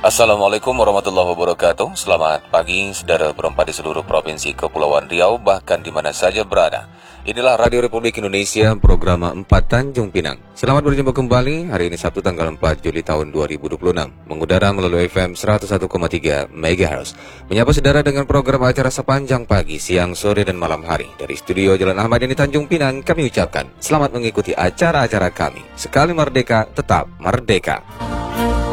Assalamualaikum warahmatullahi wabarakatuh. Selamat pagi saudara berempat di seluruh provinsi Kepulauan Riau, bahkan di mana saja berada. Inilah Radio Republik Indonesia, program 4 Tanjung Pinang. Selamat berjumpa kembali hari ini Sabtu tanggal 4 Juli tahun 2026. Mengudara melalui FM 101,3 MHz. Menyapa saudara dengan program acara sepanjang pagi, siang, sore, dan malam hari. Dari studio Jalan Ahmad Yani Tanjung Pinang, kami ucapkan selamat mengikuti acara-acara kami. Sekali merdeka, tetap merdeka.